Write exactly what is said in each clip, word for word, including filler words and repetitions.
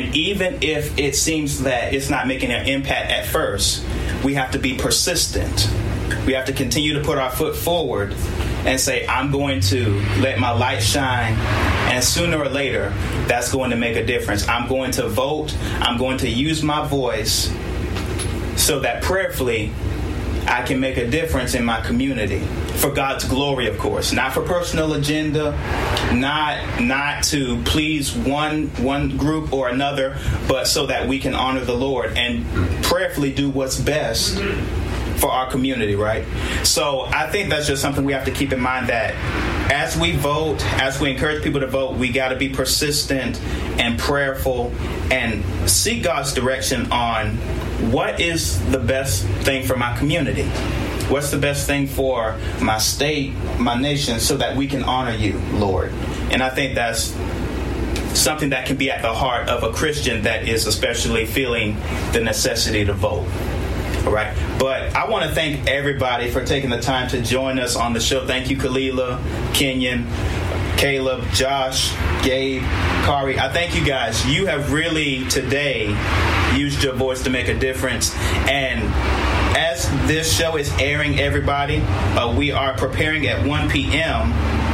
And even if it seems that it's not making an impact at first, we have to be persistent. We have to continue to put our foot forward and say, I'm going to let my light shine, and sooner or later, that's going to make a difference. I'm going to vote. I'm going to use my voice so that prayerfully I can make a difference in my community for God's glory, of course, not for personal agenda, not not to please one one group or another, but so that we can honor the Lord and prayerfully do what's best for our community, right? So I think that's just something we have to keep in mind, that as we vote, as we encourage people to vote, we got to be persistent and prayerful and seek God's direction on what is the best thing for my community. What's the best thing for my state, my nation, so that we can honor you, Lord? And I think that's something that can be at the heart of a Christian that is especially feeling the necessity to vote. All right. But I want to thank everybody for taking the time to join us on the show. Thank you, Kalila, Kenyon, Caleb, Josh, Gabe, Kari. I thank you guys. You have really today used your voice to make a difference. And as this show is airing, everybody, uh, we are preparing at one p.m.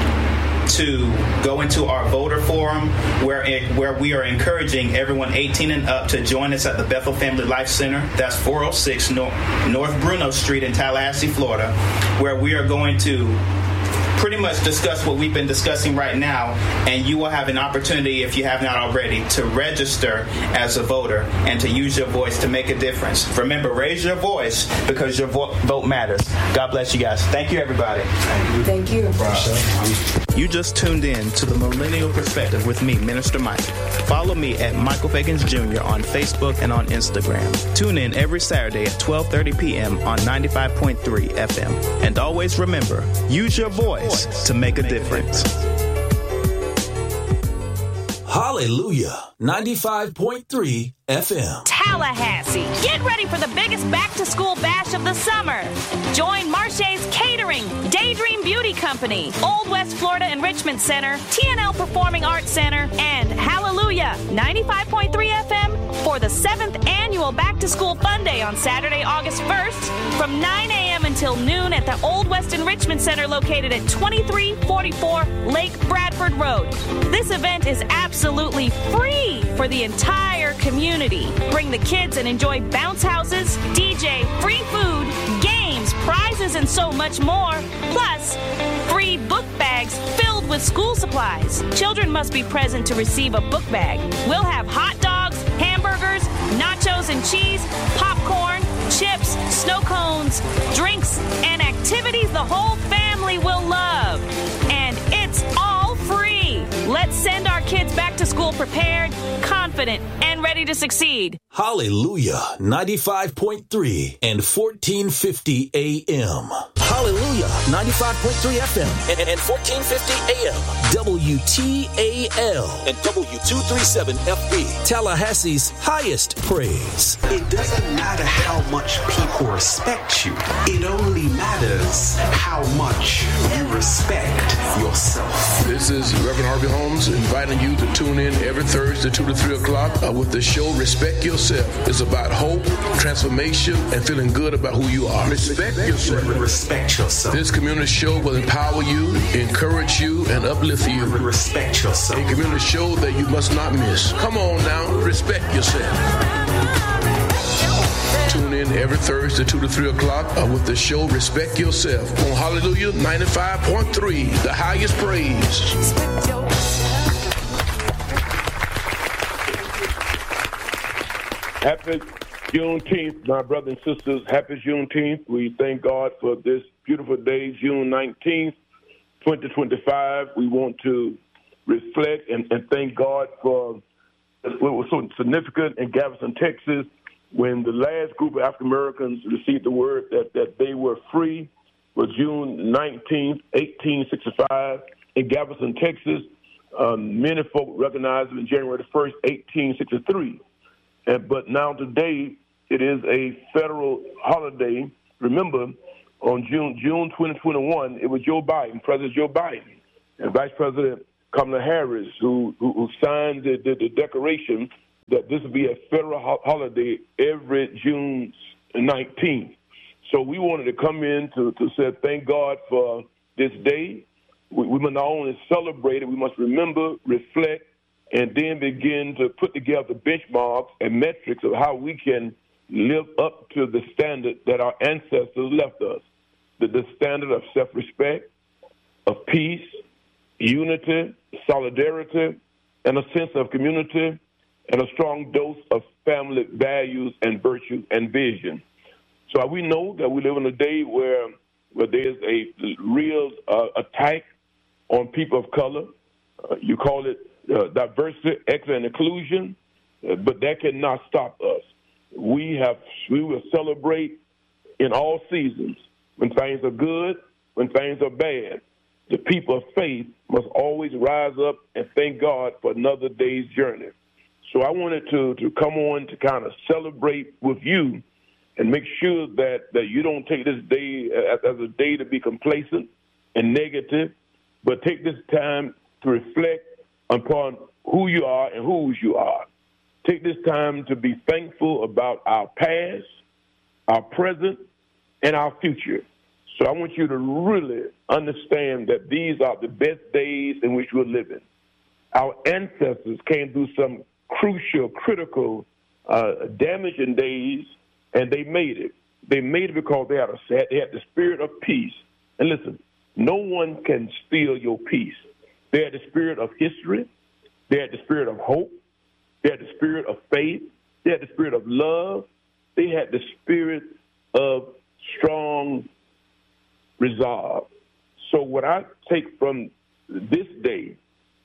to go into our voter forum where it, where we are encouraging everyone eighteen and up to join us at the Bethel Family Life Center. That's four oh six North, North Bruno Street in Tallahassee, Florida, where we are going to pretty much discuss what we've been discussing right now, and you will have an opportunity, if you have not already, to register as a voter and to use your voice to make a difference. Remember, raise your voice because your vo- vote matters. God bless you guys. Thank you, everybody. Thank you. You just tuned in to The Millennial Perspective with me, Minister Mike. Follow me at Michael Fagans Junior on Facebook and on Instagram. Tune in every Saturday at twelve thirty p.m. on ninety-five point three F M. And always remember, use your voice to make a difference. Hallelujah. ninety-five point three F M. Tallahassee. Get ready for the biggest back-to-school bash of the summer. Join Marche's Catering, Daydream Beauty Company, Old West Florida Enrichment Center, T N L Performing Arts Center, and Hallelujah, ninety-five point three F M for the seventh annual Back-to-School Fun Day on Saturday, August first from nine a.m. until noon at the Old West Enrichment Center located at twenty-three forty-four Lake Bradford Road. This event is absolutely free for the entire community. Bring the kids and enjoy bounce houses, D J, free food, games, prizes, and so much more. Plus, free book bags filled with school supplies. Children must be present to receive a book bag. We'll have hot dogs, hamburgers, nachos and cheese, popcorn, chips, snow cones, drinks, and activities the whole family will love. And it's all free. Let's send our kids back to school prepared, confident, and ready to succeed. Hallelujah, ninety-five point three and fourteen fifty A M. Hallelujah, ninety-five point three F M and, and fourteen fifty A M. W T A L and W two thirty-seven F B. Tallahassee's highest praise. It doesn't matter how much people respect you. It only matters how much you respect yourself. This is Reverend Harvey Holmes inviting you to tune in every Thursday, two to three o'clock uh, with the show Respect Yourself. It's about hope, transformation, and feeling good about who you are. Respect yourself. Respect yourself. This community show will empower you, encourage you, and uplift you. Respect yourself. A community show that you must not miss. Come on now, respect yourself. Tune in every Thursday, two to three o'clock uh, with the show Respect Yourself on Hallelujah ninety-five point three, the highest praise. Happy Juneteenth, my brothers and sisters. Happy Juneteenth. We thank God for this beautiful day, June nineteenth, twenty twenty-five. We want to reflect and, and thank God for what was so significant in Galveston, Texas, when the last group of African Americans received the word that, that they were free was June nineteenth, eighteen sixty-five in Galveston, Texas. Um, many folk recognized it in January the first, eighteen sixty-three. And, but now today, it is a federal holiday. Remember, on June June twenty twenty-one, it was Joe Biden, President Joe Biden, and Vice President Kamala Harris, who who, who signed the, the, the Declaration that this will be a federal ho- holiday every June nineteenth. So we wanted to come in to, to say thank God for this day. We, we must not only celebrate it, we must remember, reflect, and then begin to put together benchmarks and metrics of how we can live up to the standard that our ancestors left us, the, the standard of self-respect, of peace, unity, solidarity, and a sense of community, and a strong dose of family values and virtue and vision. So we know that we live in a day where, where there's a real uh, attack on people of color. Uh, you call it uh, diversity, equity, and inclusion, uh, but that cannot stop us. We have we will celebrate in all seasons. When things are good, when things are bad, the people of faith must always rise up and thank God for another day's journey. So I wanted to, to come on to kind of celebrate with you and make sure that, that you don't take this day as, as a day to be complacent and negative, but take this time to reflect upon who you are and whose you are. Take this time to be thankful about our past, our present, and our future. So I want you to really understand that these are the best days in which we're living. Our ancestors came through some crucial, critical, uh, damaging days, and they made it. They made it because they had, a, they had the spirit of peace. And listen, no one can steal your peace. They had the spirit of history. They had the spirit of hope. They had the spirit of faith. They had the spirit of love. They had the spirit of strong resolve. So what I take from this day,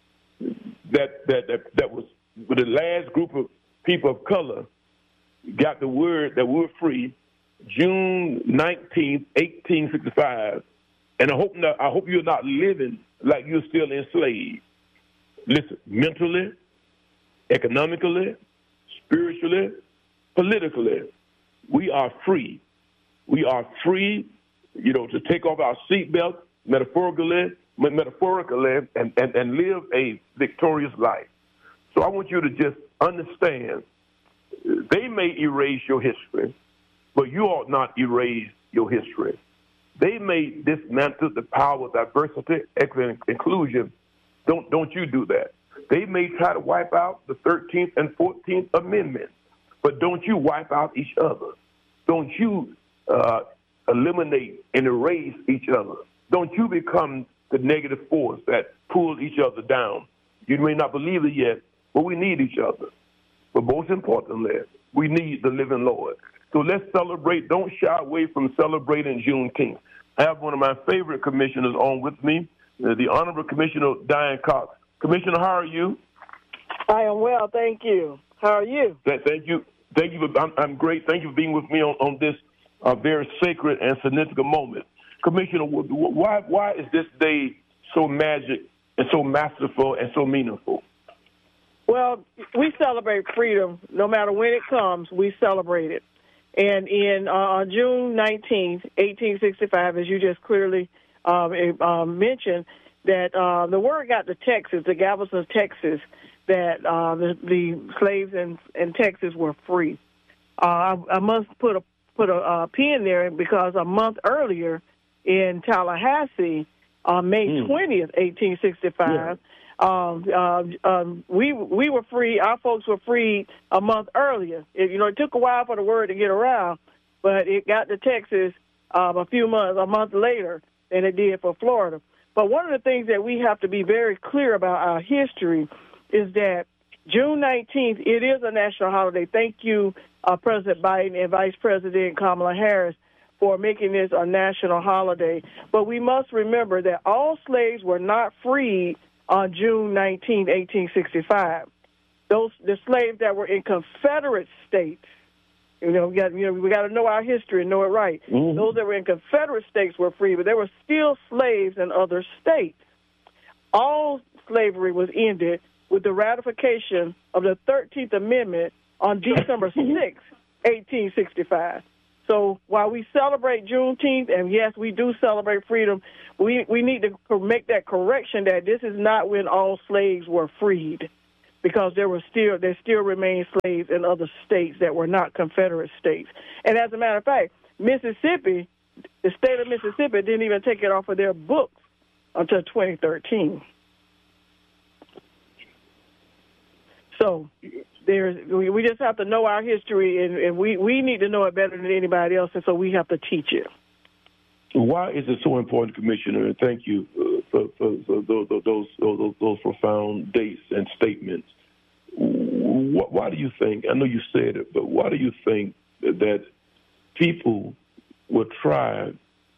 that that that, that was the last group of people of color got the word that we were free, June nineteenth, eighteen sixty-five, and I hope not, I hope you're not living like you're still enslaved. Listen, mentally, economically, spiritually, politically, we are free. We are free, you know, to take off our seatbelt metaphorically, metaphorically, and, and, and live a victorious life. So I want you to just understand, they may erase your history, but you ought not erase your history. They may dismantle the power of diversity, equity, and inclusion. Don't, don't you do that. They may try to wipe out the thirteenth and fourteenth Amendments, but don't you wipe out each other. Don't you uh, eliminate and erase each other. Don't you become the negative force that pulls each other down. You may not believe it yet, but we need each other. But most importantly, we need the living Lord. So let's celebrate. Don't shy away from celebrating Juneteenth. I have one of my favorite commissioners on with me, uh, the Honorable Commissioner Diane Cox. Commissioner, how are you? I am well, thank you. How are you? Th- thank you. Thank you. For, I'm, I'm great. Thank you for being with me on, on this uh, very sacred and significant moment. Commissioner, why why is this day so magic and so masterful and so meaningful? Well, we celebrate freedom. No matter when it comes, we celebrate it. And in uh, June nineteenth, eighteen sixty-five, as you just clearly um, um, mentioned, that uh, the word got to Texas, to Galveston, Texas, that uh, the, the slaves in, in Texas were free. Uh, I, I must put a put a uh, pin there because a month earlier in Tallahassee, on May twentieth, eighteen sixty-five, yeah. um, uh, um, we we were free. Our folks were free a month earlier. It, you know, it took a while for the word to get around, but it got to Texas um, a few months, a month later than it did for Florida. But one of the things that we have to be very clear about our history is that June nineteenth, it is a national holiday. Thank you, uh, President Biden and Vice President Kamala Harris, for making this a national holiday. But we must remember that all slaves were not freed on June nineteenth, eighteen sixty-five. Those the slaves that were in Confederate states, you know, we got you know we got to know our history and know it right. Mm-hmm. Those that were in Confederate states were free, but there were still slaves in other states. All slavery was ended with the ratification of the thirteenth Amendment on December sixth, eighteen sixty-five. So while we celebrate Juneteenth, and yes, we do celebrate freedom, we, we need to make that correction that this is not when all slaves were freed. because there were still there still remained slaves in other states that were not Confederate states. And as a matter of fact, Mississippi, the state of Mississippi, didn't even take it off of their books until twenty thirteen. So there's we, we just have to know our history, and, and we, we need to know it better than anybody else, and so we have to teach it. Why is it so important, Commissioner? And thank you uh, for, for, for those, those, those, those profound dates and statements. Why do you think, I know you said it, but why do you think that people will try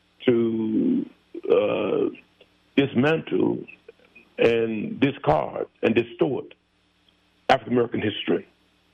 to uh, dismantle and discard and distort African American history?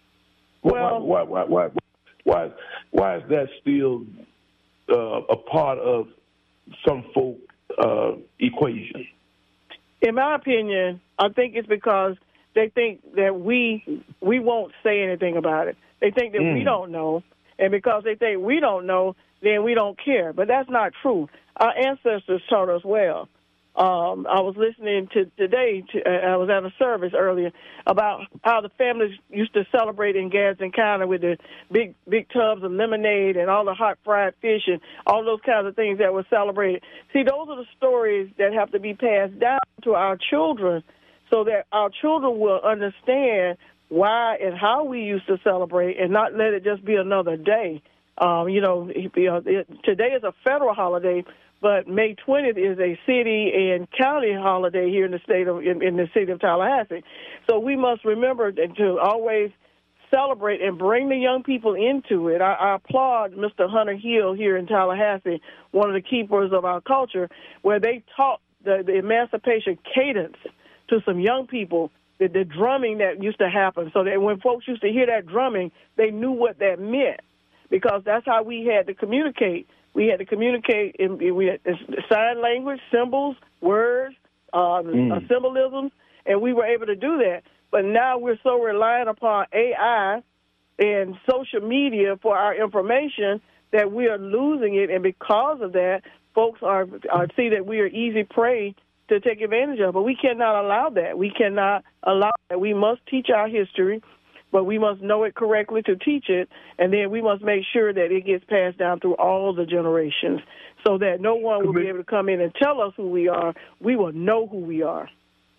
Well, why, why, why, why, why, why is that still uh, a part of some folk uh, equation? In my opinion, I think it's because they think that we we won't say anything about it. They think that mm. we don't know, and because they think we don't know, then we don't care. But that's not true. Our ancestors taught us well. Um, I was listening to today, to, uh, I was at a service earlier, about how the families used to celebrate in Gadsden County with the big big tubs of lemonade and all the hot fried fish and all those kinds of things that were celebrated. See, those are the stories that have to be passed down to our children so that our children will understand why and how we used to celebrate and not let it just be another day. Um, you know, today is a federal holiday, but May twentieth is a city and county holiday here in the state of in, in the city of Tallahassee. So we must remember to always celebrate and bring the young people into it. I, I applaud Mister Hunter Hill here in Tallahassee, one of the keepers of our culture, where they taught the, the emancipation cadence to some young people, the, the drumming that used to happen, so that when folks used to hear that drumming, they knew what that meant, because that's how we had to communicate. We had to communicate in we had sign language, symbols, words, uh, mm. symbolism, and we were able to do that. But now we're so reliant upon A I and social media for our information that we are losing it, and because of that, folks are, are see that we are easy prey to take advantage of. But we cannot allow that. We cannot allow that. We must teach our history, but we must know it correctly to teach it, and then we must make sure that it gets passed down through all the generations so that no one will be able to come in and tell us who we are. We will know who we are.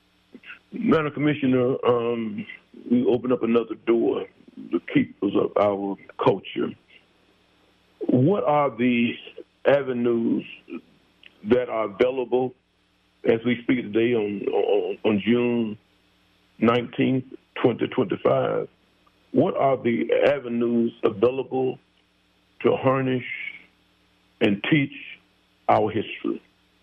Madam Commissioner, um, we open up another door, the keepers of our culture. What are the avenues that are available as we speak today on, on, on June nineteenth, twenty twenty-five? What are the avenues available to harness and teach our history?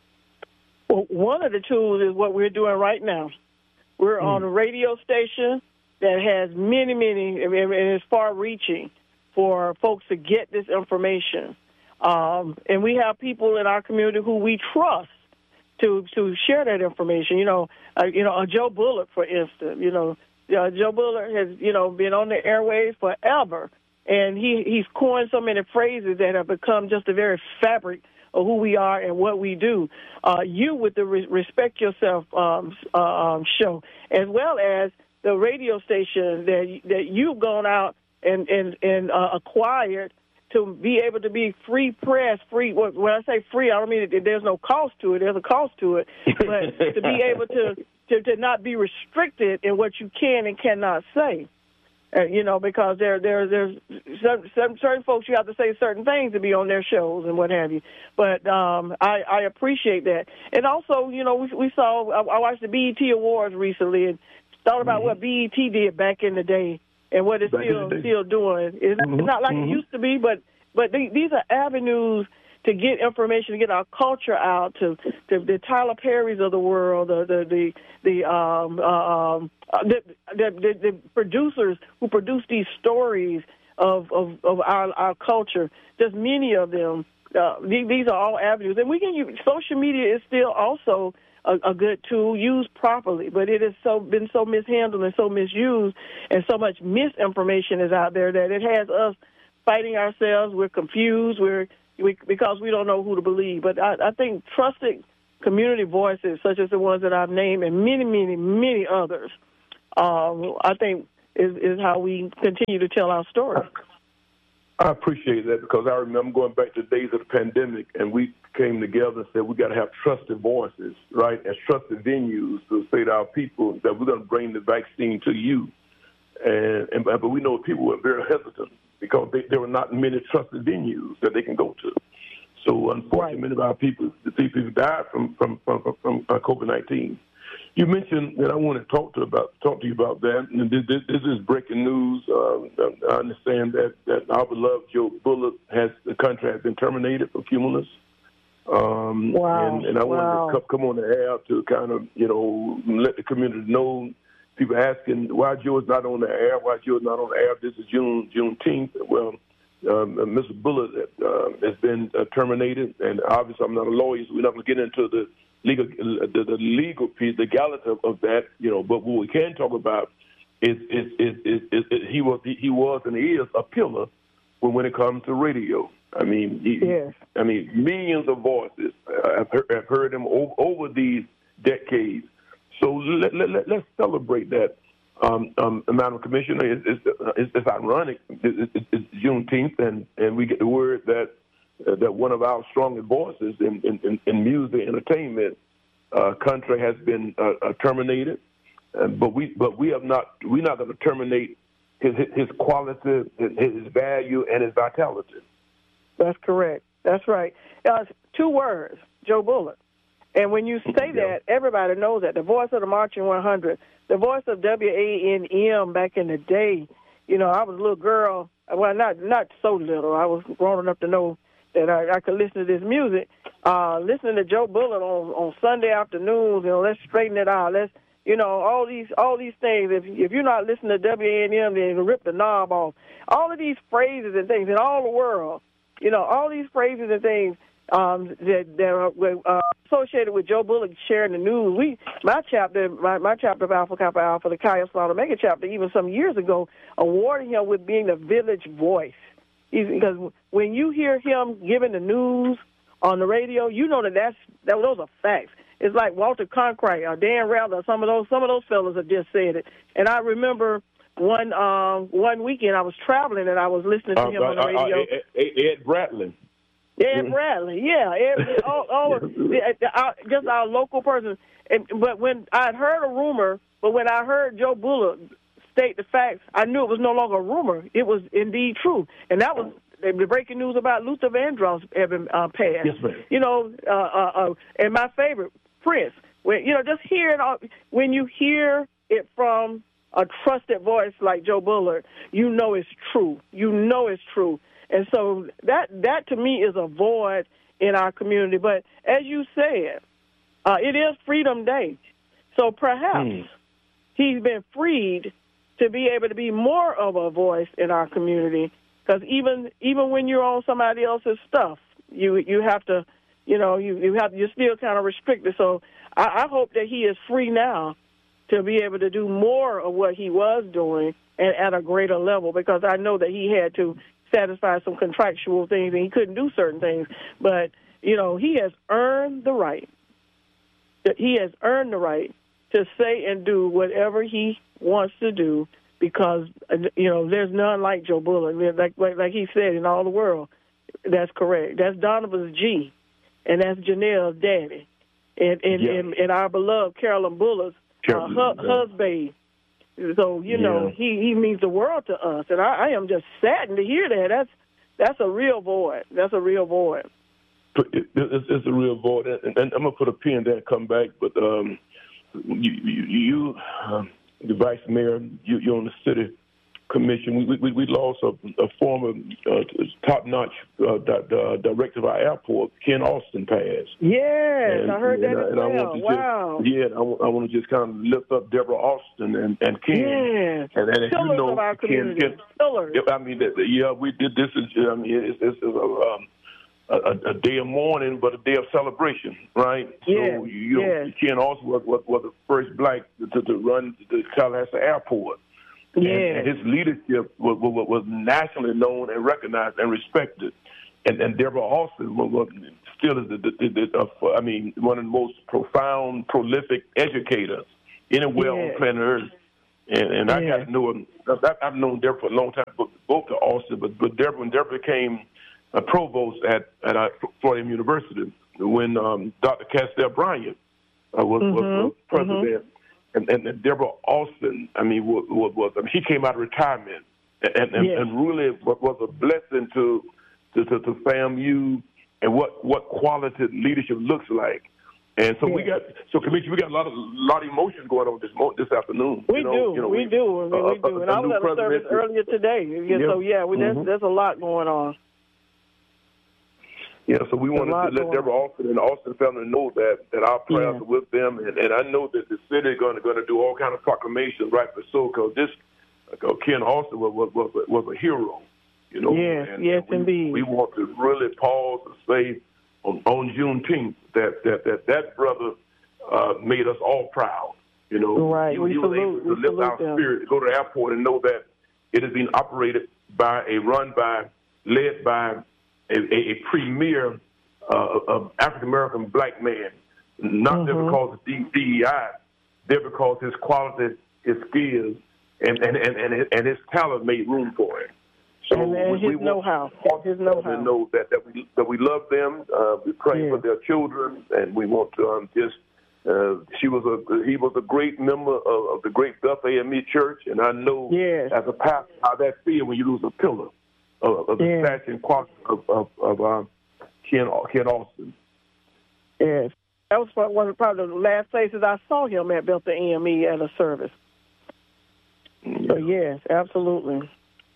Well, one of the tools is what we're doing right now. We're mm. on a radio station that has many, many, and is far-reaching for folks to get this information. Um, and we have people in our community who we trust to to share that information. You know, uh, you know, uh, Joe Bullard, for instance. You know, uh, Joe Bullard has you know been on the airwaves forever, and he he's coined so many phrases that have become just the very fabric of who we are and what we do. Uh, you with the Re- Respect Yourself um, uh, um, show, as well as the radio station that that you've gone out and and and uh, acquired to be able to be free press, free. When I say free, I don't mean that there's no cost to it. There's a cost to it, but to be able to, to to not be restricted in what you can and cannot say. Uh, you know, because there, there, there's certain, certain folks you have to say certain things to be on their shows and what have you. But um, I, I appreciate that. And also, you know, we, we saw, I, I watched the B E T Awards recently and thought about mm-hmm. what B E T did back in the day and what it's back still still doing. It's, mm-hmm. it's not like mm-hmm. it used to be, but but they, these are avenues to get information, to get our culture out to, to the Tyler Perrys of the world, the the the, the um um the, the, the the producers who produce these stories of of, of our our culture. Just many of them. Uh, these, these are all avenues, and we can use social media is still also a, a good tool used properly, but it has so been so mishandled and so misused, and so much misinformation is out there that it has us fighting ourselves. We're confused. We're We, because we don't know who to believe. But I, I think trusted community voices, such as the ones that I've named and many, many, many others, um, I think is, is how we continue to tell our story. I appreciate that because I remember going back to the days of the pandemic, and we came together and said we got to have trusted voices, right, and trusted venues to say to our people that we're going to bring the vaccine to you. And, and but we know people were very hesitant because they, there were not many trusted venues that they can go to. So unfortunately, right. many of our people, the people died from from from, from uh, COVID nineteen. You mentioned that I want to talk to about talk to you about that. And this, this, this is breaking news. Uh, I understand that, that our beloved Joe Bullard has the contract has been terminated for Cumulus. Um, wow! And, and I wow. wanted to come on the air to kind of you know let the community know. People asking why Joe is not on the air. Why Joe is not on the air? This is June Juneteenth. Well, um, Mister Bullard uh, has been uh, terminated, and obviously I'm not a lawyer, so we're not going to get into the legal the, the legal piece, the legality of, of that, you know. But what we can talk about is is is, is, is, is he was he was and he is a pillar when when it comes to radio. I mean, he, yes. I mean, millions of voices uh, have, heard, have heard him over, over these decades. So let, let, let's celebrate that, um, um, Madam Commissioner. It's, it's, it's, it's ironic. It's, it's, it's Juneteenth, and, and we get the word that uh, that one of our strongest voices in, in, in music entertainment uh, country has been uh, uh, terminated. Uh, but we but we have not. We're not going to terminate his his quality, his, his value, and his vitality. That's correct. That's right. Uh, two words: Joe Bullard. And when you say that, everybody knows that. The voice of the Marching one hundred, the voice of W A N M back in the day. You know, I was a little girl. Well, not not so little. I was grown enough to know that I, I could listen to this music. Uh, listening to Joe Bullard on, on Sunday afternoons, you know, let's straighten it out. Let's, you know, all these all these things. If if you're not listening to W A N M, then rip the knob off. All of these phrases and things in all the world, you know, all these phrases and things. Um, that, that are uh, associated with Joe Bullard sharing the news. We, my chapter, my, my chapter of Alpha Kappa Alpha, the Chi Epsilon Omega chapter, even some years ago, awarded him with being the village voice. He's, because when you hear him giving the news on the radio, you know that that's that those are facts. It's like Walter Cronkite or Dan Rather, some of those some of those fellas have just said it. And I remember one um, one weekend I was traveling and I was listening to uh, him uh, on the radio. Uh, uh, Ed, Ed Bradley. Ed Bradley, yeah, Ed, all, all, just our local person. And, but when I heard a rumor, but when I heard Joe Bullard state the facts, I knew it was no longer a rumor. It was indeed true, and that was the breaking news about Luther Vandross having uh, passed. Yes, ma'am. You know, uh, uh, uh, and my favorite, Prince. When you know, just hearing all, when you hear it from a trusted voice like Joe Bullard, you know it's true. You know it's true. And so that that to me is a void in our community. But as you said, uh, it is Freedom Day. So perhaps mm. he's been freed to be able to be more of a voice in our community. Because even even when you're on somebody else's stuff, you you have to, you know, you, you have you're still kind of restricted. So I, I hope that he is free now to be able to do more of what he was doing and at a greater level. Because I know that he had to satisfy some contractual things, and he couldn't do certain things. But, you know, he has earned the right. He has earned the right to say and do whatever he wants to do because, you know, there's none like Joe Bullard. Like, like, like he said, in all the world. That's correct. That's Donovan's G, and that's Janelle's daddy, and and, yeah. and, and our beloved Carolyn Bullard's uh, hu- husband. So, you know, yeah. he, he means the world to us, and I, I am just saddened to hear that. That's that's a real void. That's a real void. It, it's, it's a real void, and, and I'm going to put a pin there and come back, but um, you, you, you um, the vice mayor, you, you're on the city commission. We we, we lost a, a former uh, top-notch uh, di- director of our airport, Ken Austin, passed. Yes, and, I heard and, that as and well. I Wow. Just, yeah, I, I want to just kind of lift up Deborah Austin and, and Ken. Yes, and, and as pillars you know, of our community. Ken, Ken, pillars. I mean, yeah, we did this. Is I mean, it's, it's a, um, a, a day of mourning, but a day of celebration, right? Yes, so you know, yes. Ken Austin was, was, was the first black to, to run the Tallahassee Airport. Yeah. And, and his leadership was, was, was nationally known and recognized and respected. And, and Deborah Austin was, was still is the, the, the, uh, I mean, one of the most profound, prolific educators anywhere yeah. on planet Earth. And, and I Yeah. got to know him. I've known Deborah for a long time, both to Austin, but, but Deborah, when Deborah became a provost at, at uh, Florida University, when um, Doctor Castell Bryant uh, was, mm-hmm. was, was president, mm-hmm. and, and Deborah Austin, I mean, was, was I mean, she came out of retirement and, and, yes. and really was a blessing to to, to, to FAMU and what, what quality leadership looks like. And so yes. we got so Commissioner, we got a lot of lot of emotions going on this mo- this afternoon. We you know, do, you know, we, we do, I mean, uh, we do. And a, I a was at a service earlier today. Yeah, yeah. So yeah, we, mm-hmm. there's, there's a lot going on. Yeah, so we wanted to let Deborah Austin and the Austin family know that, that our prayers yeah. are with them, and, and I know that the city is going to going to do all kind of proclamations, right? For so, because this uh, Ken Austin was was, was, a, was a hero, you know. Yes, and, yes, and we, indeed. We want to really pause and say on, on Juneteenth that that that that brother uh, made us all proud, you know. Right. He, we he salute, was able to lift our them. spirit, to go to the airport and know that it is being operated by a run by, led by a, a, a premier. Uh, of African American black man, not mm-hmm. there because of D E I, there because his quality, his skills, and and and and his, and his talent made room for him. So and, and we, his we know-how, his know-how. To know that that we that we love them. Uh, we pray yeah. for their children, and we want to um, just. Uh, she was a he was a great member of, of the great Beth A M E Church, and I know yes. as a pastor how that feels when you lose a pillar of, of the yes. stature and quality of of, of um, Ken, Ken Austin. Yes. That was one of probably the last places I saw him at Bethel A M E at a service. Yeah. So, yes, absolutely.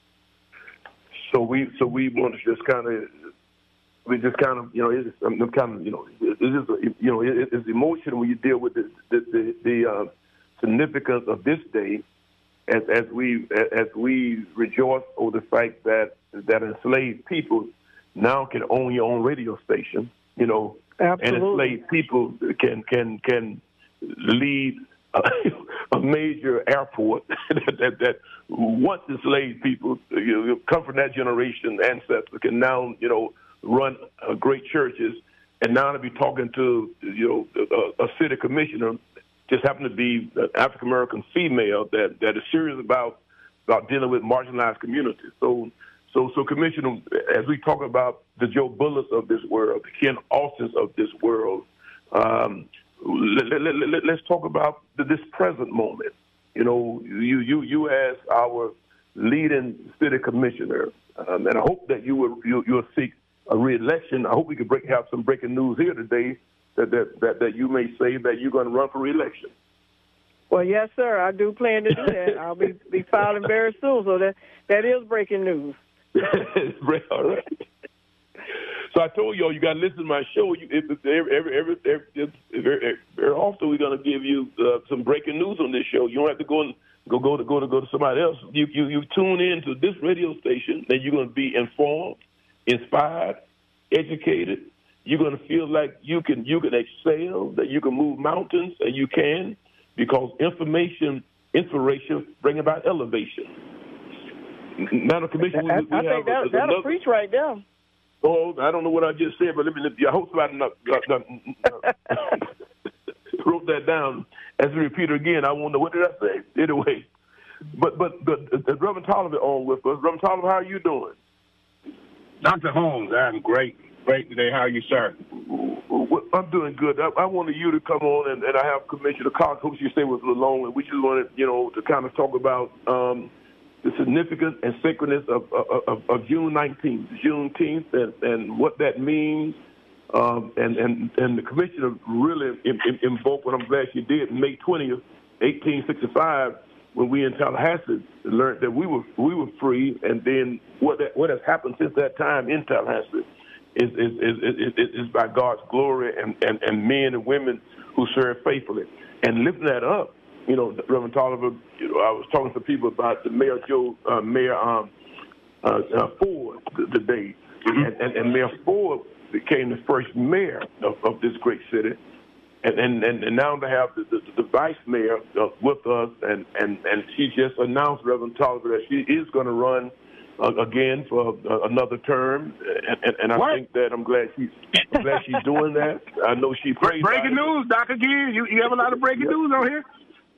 So we so we want to just kind of, we just kind of, you know, it's um, kind of, you know, it's just, you know, it, it's emotional when you deal with the the, the, the uh, significance of this day as, as we as we rejoice over the fact that that enslaved people now can own your own radio station, you know, Absolutely. and enslaved people can can can lead a, a major airport that, that, that once enslaved people, you know, come from that generation, ancestors can now, you know, run uh, great churches, and now to be talking to, you know, a, a city commissioner just happened to be an African American female that, that is serious about about dealing with marginalized communities. So. So, so, Commissioner, as we talk about the Joe Bullets of this world, the Ken Austins of this world, um, let, let, let, let's talk about this present moment. You know, you you you as our leading city commissioner, um, and I hope that you will you, you'll seek a re-election. I hope we can break, have some breaking news here today that that, that, that you may say that you're going to run for re-election. Well, yes, sir. I do plan to do that. I'll be be filing very soon, so that that is breaking news. All right. So I told y'all you got to listen to my show. You, every, every, every, every, every, very often we're going to give you uh, some breaking news on this show. You don't have to go and go go to go to go to somebody else. You you, you tune in to this radio station, and you're going to be informed, inspired, educated. You're going to feel like you can you can excel, that you can move mountains, and you can, because information, inspiration, bring about elevation. Madam Commissioner, I, we, we I have think that, a, that'll another, preach right there. Oh, I don't know what I just said, but let me. I hope somebody not, not, not, wrote that down. As we repeat it again, I wonder what did I say. Anyway, but but but uh, Reverend Tolliver on with us. Reverend Tolliver, how are you doing? Doctor Holmes, I'm great, great today. How are you, sir? Well, I'm doing good. I, I wanted you to come on, and, and I have Commissioner Cox, who you say was alone, and we just wanted, you know, to kind of talk about. Um, the significance and sacredness of, of, of June nineteenth, Juneteenth, and, and what that means. Um, and, and, and the commissioner really invoked what I'm glad she did, May twentieth, eighteen sixty-five, when we in Tallahassee learned that we were we were free. And then what that, what has happened since that time in Tallahassee is is, is, is, is by God's glory and, and, and men and women who serve faithfully. And lifting that up, you know, Reverend Tolliver, you know, I was talking to people about the Mayor Joe, uh, Mayor um, uh, uh, Ford today, mm-hmm. and, and, and Mayor Ford became the first mayor of, of this great city, and and, and now to have the, the, the vice mayor uh, with us, and, and, and she just announced, Reverend Tolliver, that she is going to run uh, again for uh, another term, and, and, and I what? think that I'm glad she's I'm glad she's doing that. I know she prayed. Breaking news, Doctor G. You, you have a lot of breaking yep. news on here.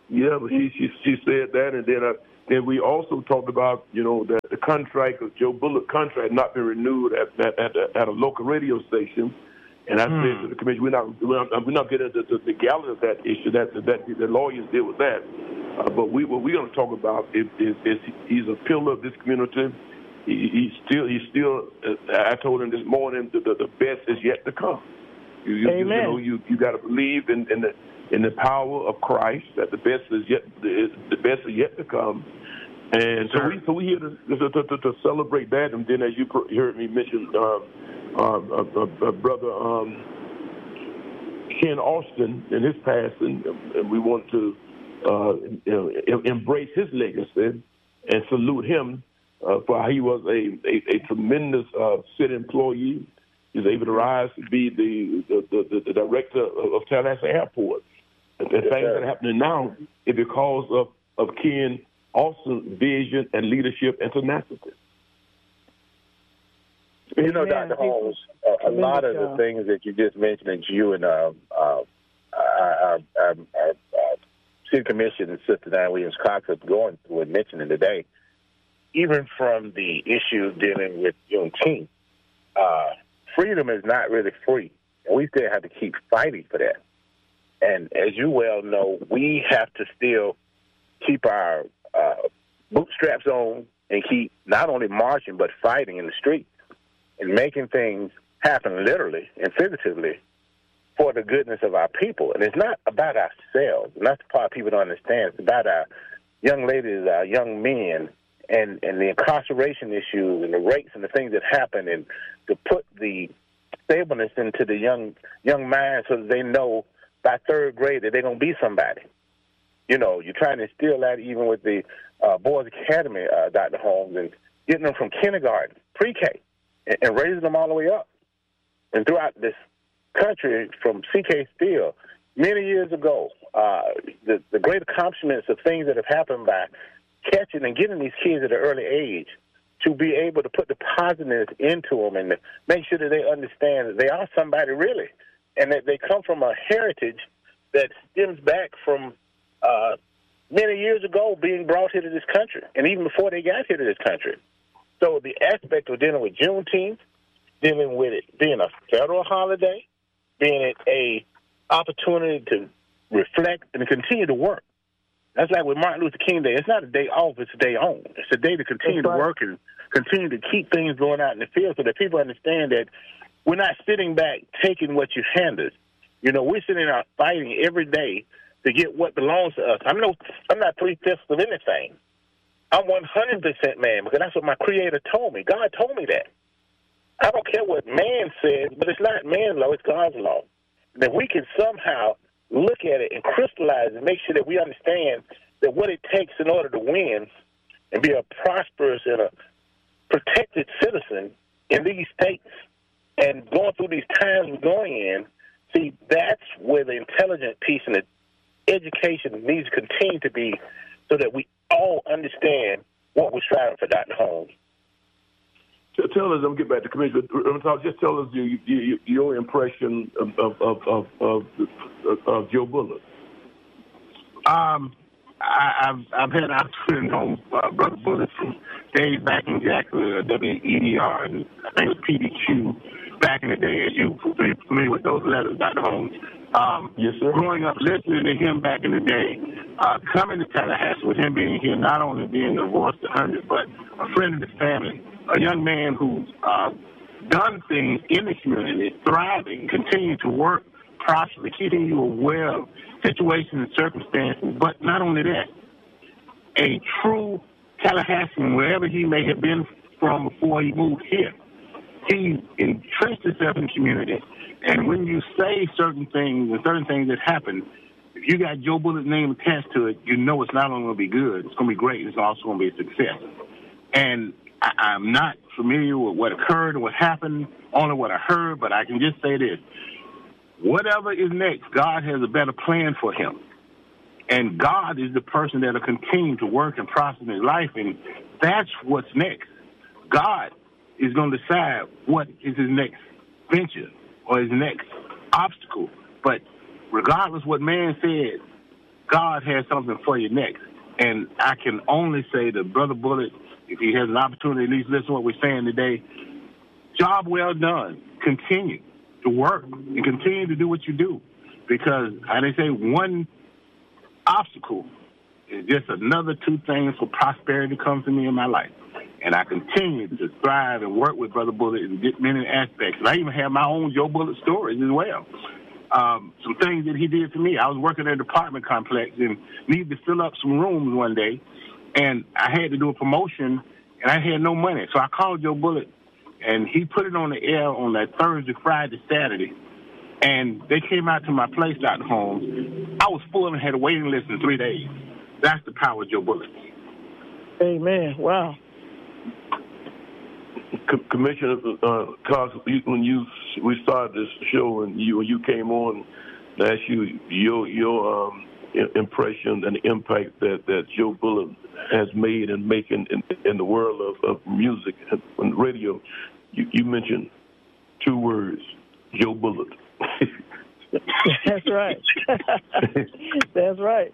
Yeah, but she she she said that, and then uh, then we also talked about you know that the contract of Joe Bullock contract not been renewed at at at, a, at a local radio station, and I hmm. said to the commission we're not we're not, we're not getting into the legality of that issue. That that the lawyers deal with that, uh, but we what we're going to talk about is, is is he's a pillar of this community. He, he's still he's still. Uh, I told him this morning the, the the best is yet to come. You, you, Amen. You know you you got to believe in in the. in the power of Christ, that the best is yet the, the best is yet to come, and so we so we here to to, to, to celebrate that. And then, as you heard me mention, uh, uh, uh, uh, brother um, Ken Austin and his passing, and we want to uh, you know, embrace his legacy and salute him uh, for how he was a a, a tremendous uh, city employee. He was able to rise to be the the, the, the director of Tallahassee Airport. The things that are happening now is because of, of Ken Austin's vision and leadership and tenacity. You know, Doctor Holmes, a, a lot of the things that you just mentioned that you and uh, uh, our, our, our, our City Commission and Sister Diane Williams-Cox are going through and mentioning today, even from the issue dealing with Juneteenth, uh, freedom is not really free, and we still have to keep fighting for that. And as you well know, we have to still keep our uh, bootstraps on and keep not only marching but fighting in the streets and making things happen literally and figuratively for the goodness of our people. And it's not about ourselves. And that's the part people don't understand. It's about our young ladies, our young men, and, and the incarceration issues and the rapes and the things that happen, and to put the stableness into the young young minds so that they know by third grade that they're going to be somebody. You know, you're trying to instill that even with the uh, Boys Academy, uh, Doctor Holmes, and getting them from kindergarten, pre-K, and, and raising them all the way up. And throughout this country, from C K Steele, many years ago, uh, the, the great accomplishments of things that have happened by catching and getting these kids at an early age to be able to put the positiveness into them and to make sure that they understand that they are somebody really, and that they come from a heritage that stems back from uh, many years ago being brought here to this country, and even before they got here to this country. So the aspect of dealing with Juneteenth, dealing with it being a federal holiday, being it a opportunity to reflect and continue to work. That's like with Martin Luther King Day. It's not a day off, it's a day on. It's a day to continue to work and continue to keep things going out in the field so that people understand that we're not sitting back taking what you hand us. You know, we're sitting out fighting every day to get what belongs to us. I'm no, I'm not three-fifths of anything. I'm one hundred percent man because that's what my Creator told me. God told me that. I don't care what man says, but it's not man's law, it's God's law. And if we can somehow look at it and crystallize and make sure that we understand that what it takes in order to win and be a prosperous and a protected citizen in these states and going through these times we're going in, see, that's where the intelligent piece and the education needs to continue to be so that we all understand what we're striving for, Doctor Holmes. Tell us, I'm get back to commission, but just tell us your, your, your impression of of of, of, of, of Joe Bullock. Um, I, I've I've had opportunity to know uh, Brother Bullock from days back in Jacksonville, W E D R, and I think it was P D Q back in the day. As you familiar with those letters, Doctor Holmes. Um, yes, sir. Growing up, listening to him back in the day, uh, coming to Tallahassee with him being here, not only being a voice to hundred, but a friend of the family. A young man who's uh, done things in the community, thriving, continuing to work, prosper, keeping you aware of situations and circumstances. But not only that, a true Tallahassean, wherever he may have been from before he moved here, he entrenched himself in the community. And when you say certain things and certain things that happen, if you got Joe Bullock's name attached to it, you know it's not only going to be good, it's going to be great, it's also going to be a success. And I, I'm not familiar with what occurred and what happened, only what I heard, but I can just say this. Whatever is next, God has a better plan for him. And God is the person that will continue to work and prosper in his life, and that's what's next. God is going to decide what is his next venture or his next obstacle. But regardless what man said, God has something for you next. And I can only say to Brother Bullitt, if he has an opportunity to at least listen to what we're saying today, job well done. Continue to work and continue to do what you do. Because, how they say, one obstacle is just another two things for prosperity to come to me in my life. And I continue to thrive and work with Brother Bullitt in many aspects. And I even have my own Joe Bullitt stories as well. Um, some things that he did for me. I was working at an apartment complex and needed to fill up some rooms one day. And I had to do a promotion, and I had no money. So I called Joe Bullitt, and he put it on the air on that Thursday, Friday, Saturday. And they came out to my place out in Holmes. I was full and had a waiting list in three days. That's the power of Joe Bullitt. Amen. Wow. Commissioner uh, Cox, when you we started this show and you when you came on, I asked you your your um, impression and the impact that, that Joe Bullitt has made and making in, in the world of, of music and radio. You, you mentioned two words, Joe Bullitt. That's right. That's right.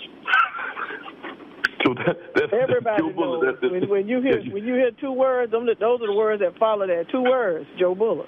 So that, that's, Everybody that's knows that, that, when, when you hear when you hear two words, those are the words that follow that. Two words, Joe Bullitt.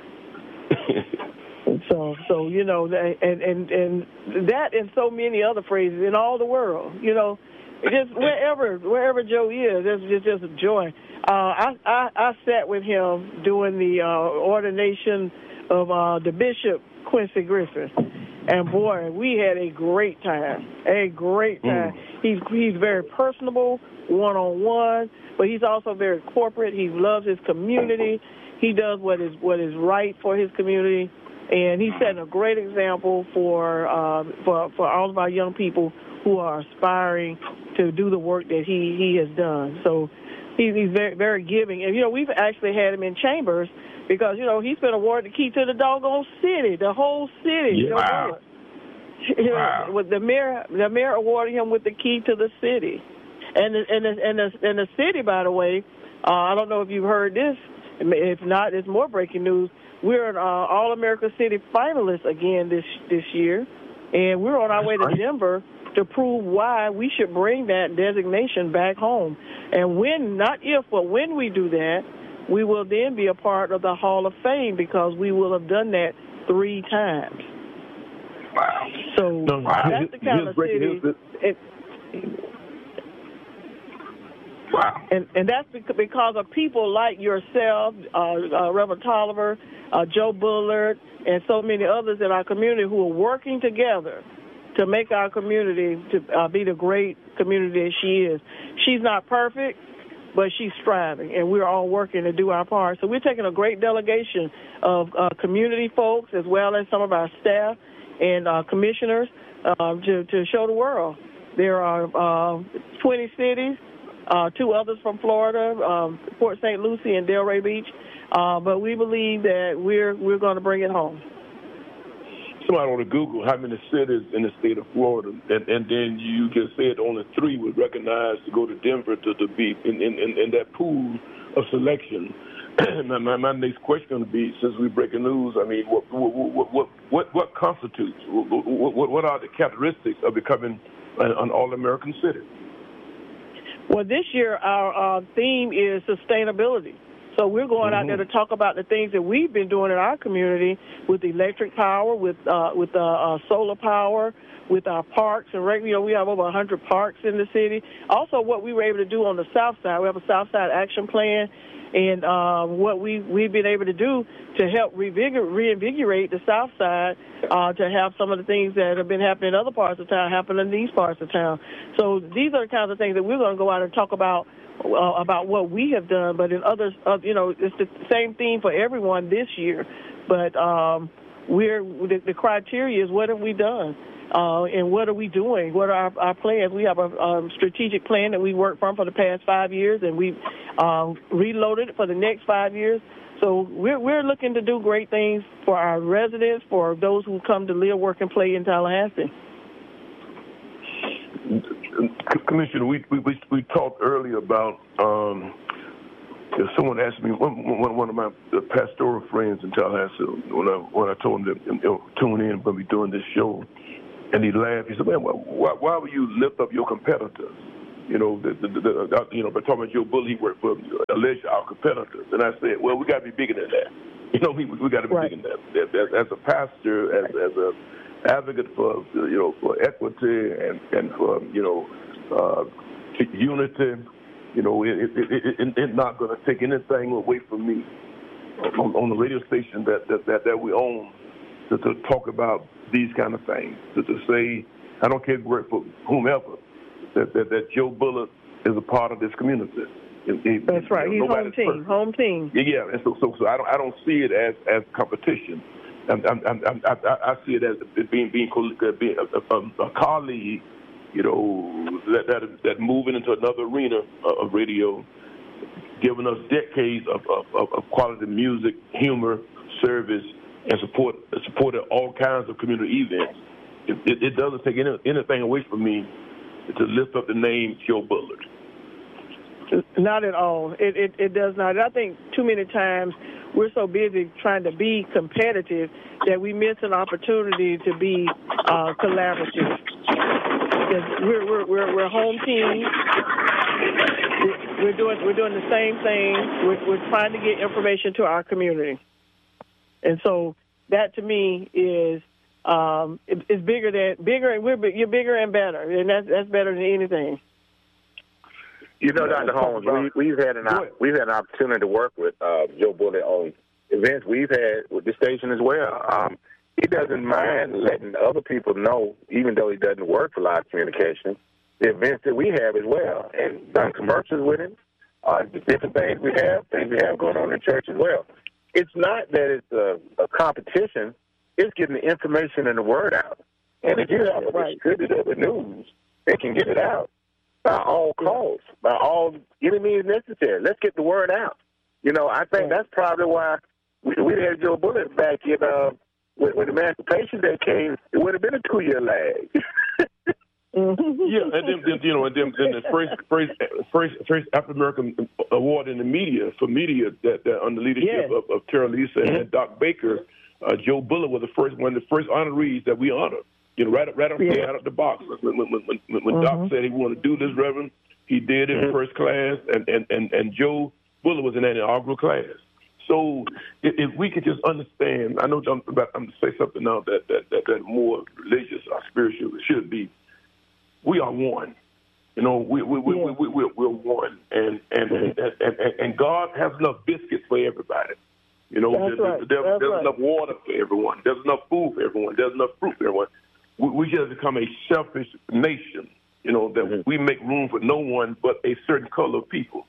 so so you know, and and and that and so many other phrases in all the world. You know, just wherever wherever Joe is, it's just just a joy. Uh, I, I I sat with him doing the uh, ordination of uh, the Bishop Quincy Griffin. And, boy, we had a great time, a great time. Mm. He's he's very personable, one-on-one, but he's also very corporate. He loves his community. He does what is what is right for his community. And he's setting a great example for, uh, for, for all of our young people who are aspiring to do the work that he, he has done. So he's, he's very, very giving. And, you know, we've actually had him in chambers because, you know, he's been awarded the key to the doggone city, the whole city. Yeah. Wow. You know, wow. with the mayor, the mayor awarded him with the key to the city. And the, and the, and the, and the city, by the way, uh, I don't know if you've heard this. If not, it's more breaking news. We're an uh, All-America City finalist again this this year. And we're on our That's way to right. Denver to prove why we should bring that designation back home. And when, not if, but when we do that, we will then be a part of the Hall of Fame because we will have done that three times. Wow. So no, wow. that's the kind of city. It, wow. And and that's because of people like yourself, uh, uh, Reverend Tolliver, uh, Joe Bullard, and so many others in our community who are working together to make our community to uh, be the great community that she is. She's not perfect, but she's striving, and we're all working to do our part. So we're taking a great delegation of uh, community folks as well as some of our staff and uh, commissioners uh, to, to show the world. There are uh, twenty cities, uh, two others from Florida, um, Port Saint Lucie and Delray Beach, uh, but we believe that we're we're going to bring it home. Somebody on the Google how many cities in the state of Florida, and, and then you just said only three would recognize to go to Denver to, to be in, in, in that pool of selection. my, my, my next question would be, since we're breaking news, I mean, what what what what, what constitutes, what, what, what are the characteristics of becoming an, an all-American city? Well, this year our uh, theme is sustainability. So we're going mm-hmm. out there to talk about the things that we've been doing in our community with electric power, with uh, with uh, uh, solar power, with our parks. And you know, we have over one hundred parks in the city. Also, what we were able to do on the South Side. We have a South Side action plan. And uh, what we, we've been able to do to help revigor- reinvigorate the South Side, uh, to have some of the things that have been happening in other parts of town happen in these parts of town. So these are the kinds of things that we're going to go out and talk about, uh, about what we have done. But in others, uh, you know, it's the same theme for everyone this year. But um, we're the, the criteria is what have we done? Uh, and what are we doing? What are our, our plans? We have a, a strategic plan that we worked from for the past five years, and we've uh, reloaded it for the next five years. So we're we're looking to do great things for our residents, for those who come to live, work, and play in Tallahassee. Commissioner, we we we talked earlier about. Um, someone asked me, one, one, one of my pastoral friends in Tallahassee, when I when I told him to you know, tune in when we doing this show. And he laughed. He said, man, why, why would you lift up your competitors? You know, the, the, the, the, you know, but talking about Joe Bullard, he worked for alleged our competitors. And I said, well, we got to be bigger than that. You know, we, we got to be right. bigger than that. As, as a pastor, as, as a advocate for, you know, for equity and, and for, you know, uh, unity, you know, it, it, it, it, it's not going to take anything away from me on, on the radio station that, that, that, that we own to, to talk about these kind of things, to, to say, I don't care if you work for whomever, that, that, that Joe Bullard is a part of this community. It, it, That's right. You know, he's home team. Perfect. Home team. Yeah, yeah. And so, so, so I don't, I don't see it as, as competition. I'm, I'm, I'm, I, I see it as being, being, being a, a, a colleague, you know, that, that that moving into another arena of radio, giving us decades of, of, of quality music, humor, service, and support support at all kinds of community events. It, it, it doesn't take any, anything away from me to lift up the name Joe Bullard. Not at all. It, it it does not. I think too many times we're so busy trying to be competitive that we miss an opportunity to be uh, collaborative. We're we're we're we're home team. We're doing we're doing the same thing. We're we're trying to get information to our community. And so that to me is um, it, it's bigger than bigger, and we're you're bigger and better, and that's that's better than anything. You know, Doctor Holmes, we, we've had an we've had an opportunity to work with uh, Joe Bullard on events we've had with the station as well. Um, he doesn't mind letting other people know, even though he doesn't work for Live Communication, the events that we have as well, and done commercials with him, uh, the different things we have, things we have going on in church as well. It's not that it's a, a competition. It's getting the information and the word out. And if you have a distributor of the news, they can get it out by all costs, by all any means necessary. Let's get the word out. You know, I think that's probably why we, we had Joe Bullard back in uh, when, when Emancipation Day came. It would have been a two-year lag. Yeah, and then, then you know, and then, then the first first first first African American award in the media for media that, that under leadership yes. of, of Tara Lisa and mm-hmm. Doc Baker, uh, Joe Bullard was the first one, the first honorees that we honored. You know, right up right up yeah. right up the box. When when when, when, when mm-hmm. Doc said he wanted to do this, Reverend, he did it mm-hmm. first class, and, and, and, and Joe Bullard was in that inaugural class. So if, if we could just understand, I know I'm about I'm to say something now that that, that that more religious or spiritual it should be. We are one. You know, we we we, yeah. we, we we're, we're one, and and, and and and God has enough biscuits for everybody. You know, That's there's, right. there's, That's there's right. enough water for everyone. There's enough food for everyone. There's enough fruit for everyone. We, we just become a selfish nation. You know, that mm-hmm. we make room for no one but a certain color of people,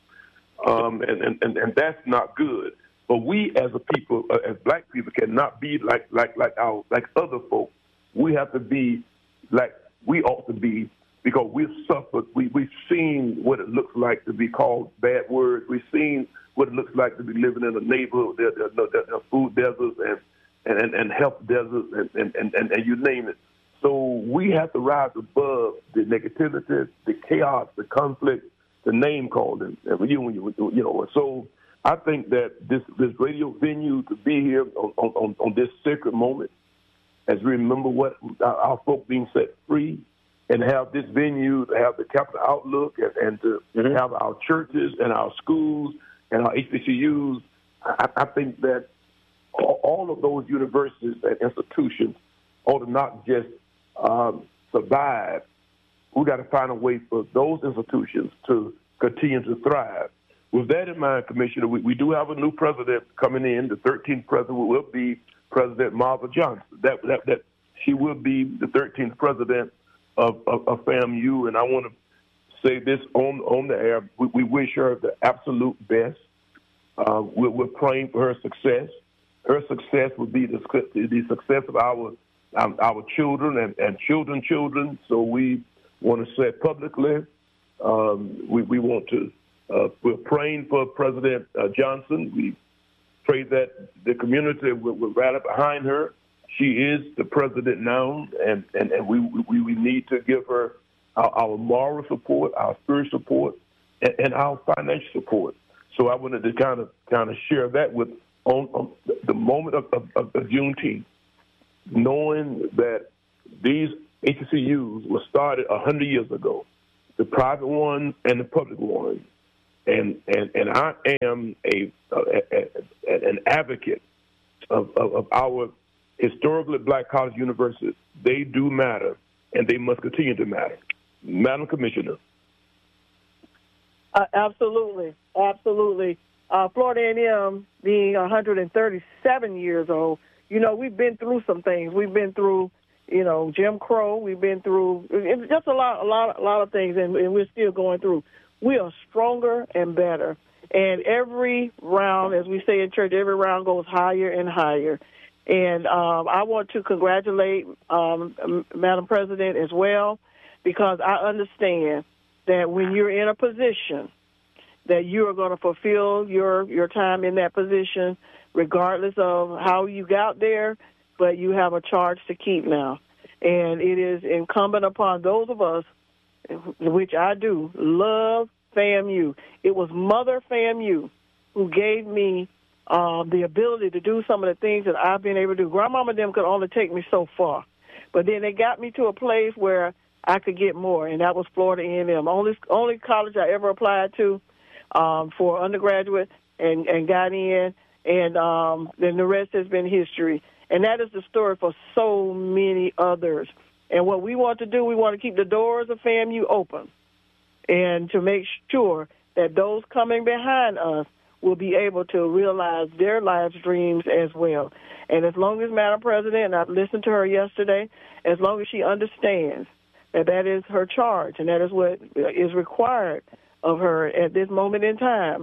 um, and, and and and that's not good. But we, as a people, uh, as black people, cannot be like like like our like other folk. We have to be like we ought to be. Because we've suffered, we, we've seen what it looks like to be called bad words. We've seen what it looks like to be living in a neighborhood, there, there, there, there food deserts and, and, and health deserts and, and, and, and, and you name it. So we have to rise above the negativity, the chaos, the conflict, the name calling. And you, you, you know, so I think that this, this radio venue to be here on, on, on this sacred moment, as we remember what our, our folk being set free, and have this venue, to have the capital outlook, and, and to mm-hmm. have our churches and our schools and our H B C Us. I, I think that all, all of those universities and institutions ought to not just um, survive. We got to find a way for those institutions to continue to thrive. With that in mind, Commissioner, we, we do have a new president coming in. The thirteenth president will be President Martha Johnson. That that that she will be the thirteenth president Of, of, of FAMU, and I want to say this on on the air. We, we wish her the absolute best. Uh, we're, we're praying for her success. Her success would be the, the success of our our, our children and, and children children. So we want to say publicly, um, we, we want to, uh, we're praying for President uh, Johnson. We pray that the community will, will rally behind her. She is the president now, and, and, and we, we we need to give her our, our moral support, our spiritual support, and, and our financial support. So I wanted to kind of kind of share that with on, on the moment of, of, of Juneteenth, knowing that these H B C Us were started one hundred years ago, the private ones and the public ones. And and, and I am a, a, a, a an advocate of, of, of our historically black college universities. They do matter, and they must continue to matter. Madam Commissioner. Uh, absolutely, absolutely. Uh, Florida A and M being one hundred thirty-seven years old, you know, we've been through some things. We've been through, you know, Jim Crow. We've been through it's just a lot, a lot, a lot of things, and, and we're still going through. We are stronger and better. And every round, as we say in church, every round goes higher and higher. And um, I want to congratulate um, Madam President as well, because I understand that when you're in a position that you are going to fulfill your, your time in that position, regardless of how you got there, but you have a charge to keep now. And it is incumbent upon those of us, which I do, love FAMU. It was Mother FAMU who gave me uh, the ability to do some of the things that I've been able to do. Grandmama and them could only take me so far. But then they got me to a place where I could get more, and that was Florida A and M. Only, only college I ever applied to um, for undergraduate and, and got in, and um, then the rest has been history. And that is the story for so many others. And what we want to do, we want to keep the doors of FAMU open and to make sure that those coming behind us will be able to realize their lives' dreams as well. And as long as Madam President, and I've listened to her yesterday, as long as she understands that that is her charge and that is what is required of her at this moment in time,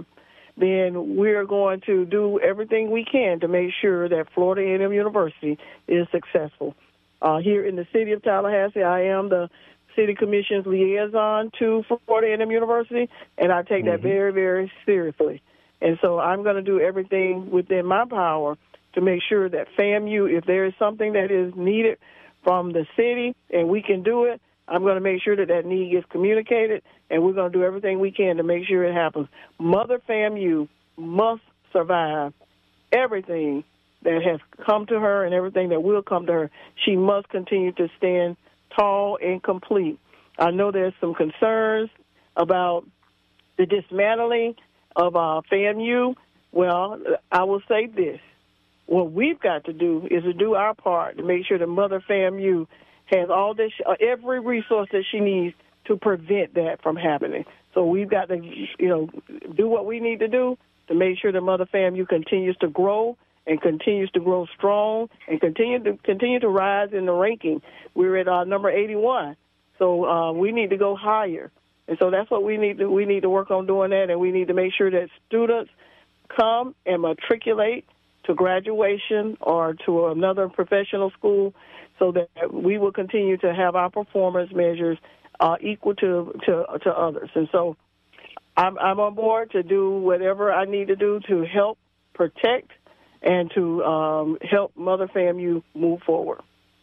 then we're going to do everything we can to make sure that Florida A and M University is successful. Uh, here in the city of Tallahassee, I am the City Commission's liaison to Florida A and M University, and I take mm-hmm. that very, very seriously. And so I'm going to do everything within my power to make sure that FAMU, if there is something that is needed from the city and we can do it, I'm going to make sure that that need gets communicated, and we're going to do everything we can to make sure it happens. Mother FAMU must survive everything that has come to her and everything that will come to her. She must continue to stand tall and complete. I know there's some concerns about the dismantling of uh, FAMU. Well, I will say this. What we've got to do is to do our part to make sure that Mother FAMU has all this, uh, every resource that she needs to prevent that from happening. So we've got to, you know, do what we need to do to make sure that Mother FAMU continues to grow and continues to grow strong and continue to continue to rise in the ranking. We're at uh, number eighty-one, so uh, we need to go higher. And so that's what we need to we need to work on doing that, and we need to make sure that students come and matriculate to graduation or to another professional school, so that we will continue to have our performance measures uh, equal to, to to others. And so I'm, I'm on board to do whatever I need to do to help protect and to um, help Mother FAMU move forward.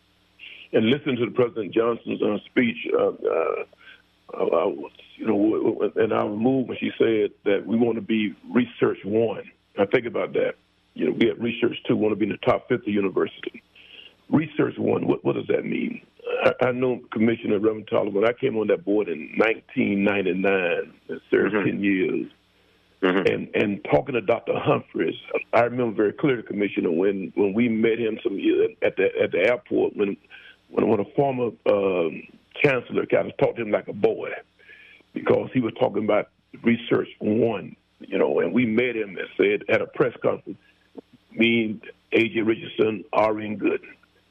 And listen to the President Johnson's uh, speech. Uh, uh, uh, you know, in our movement, she said that we want to be research one. Now think about that. You know, we at research two want to be in the top fifty university. Research one, what, what does that mean? I, I know Commissioner Reverend Tyler, when I came on that board in nineteen ninety-nine, and served mm-hmm. ten years, mm-hmm. and and talking to Doctor Humphreys, I remember very clearly, Commissioner, when, when we met him some years at the at the airport, when when, when a former uh, chancellor kind of talked to him like a boy, because he was talking about research one, you know, and we met him and said at a press conference, me, A J Richardson, Arian Gooden,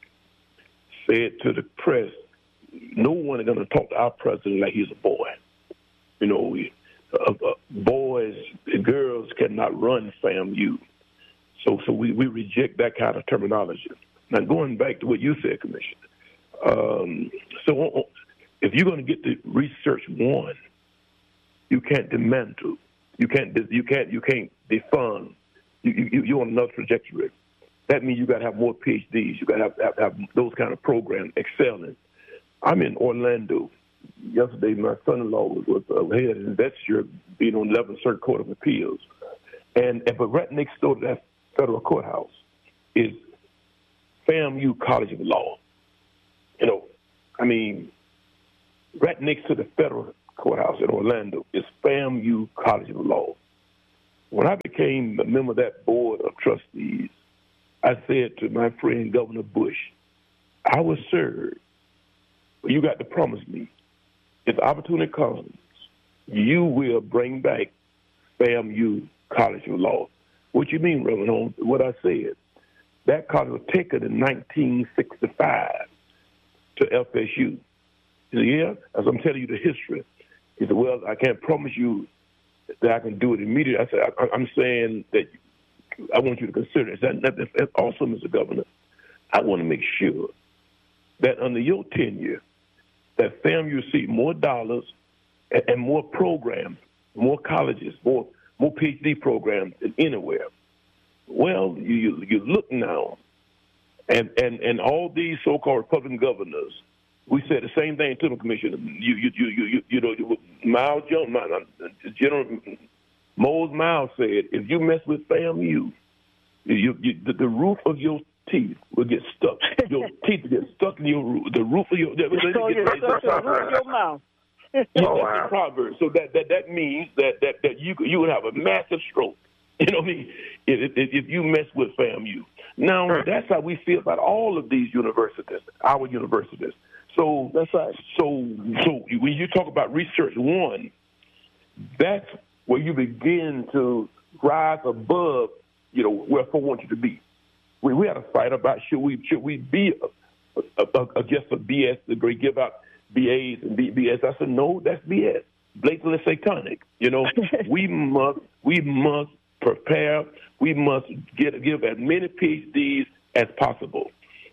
said to the press, no one is going to talk to our president like he's a boy. You know, we, uh, uh, boys and girls cannot run FAMU. So so we, we reject that kind of terminology. Now, going back to what you said, Commissioner, um, so if you're going to get to research one, you can't dismantle. You can't, you can't, you can't defund. You, you, you're on another trajectory. That means you got to have more P H Ds. You got to have, have, have those kind of programs excelling. I'm in Orlando. Yesterday, my son-in-law was, was uh, head of investiture being on the eleventh Circuit Court of Appeals. And, and but right next door to that federal courthouse is FAMU College of Law. You know, I mean, right next to the federal courthouse in Orlando is FAMU College of Law. When I became a member of that board of trustees, I said to my friend Governor Bush, I will serve, but you got to promise me, if the opportunity comes, you will bring back FAMU College of Law. What you mean, Reverend Holmes? What I said. That college was taken in nineteen sixty-five to F S U. He said, yeah, as I'm telling you the history. He said, well, I can't promise you that I can do it immediately. I said, I, I'm saying that I want you to consider it. That, that's also, Mister Governor, I want to make sure that under your tenure, that FAMU receive more dollars and, and more programs, more colleges, more more PhD programs than anywhere. Well, you, you, you look now, and, and, and all these so-called Republican governors, we said the same thing to the commissioner. You you you you you, you know, Miles Jones, General Mose Miles said, if you mess with FAMU, you, you, the, the roof of your teeth will get stuck. Your teeth will get stuck in your roof. The roof of your the, so get, you're stuck to the roof of your mouth. Yeah, oh, that's wow. a proverb. So that, that, that means that, that, that you you would have a massive stroke. You know what I mean? If, if, if you mess with FAMU. Now, that's how we feel about all of these universities, our universities. So that's right. So, so when you talk about Research One, that's where you begin to rise above, you know, where folks want you to be. We we had a fight about should we should we be a, a, a, a just a B S degree, give out B As and B S. I said no, that's B S, blatantly satanic. You know, we must we must prepare. We must get give as many PhDs as possible.